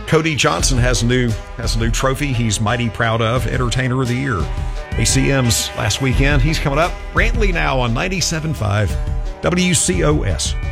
Cody Johnson has a new trophy he's mighty proud of, Entertainer of the Year. ACM's last weekend. He's coming up. Brantley now on 97.5 WCOS.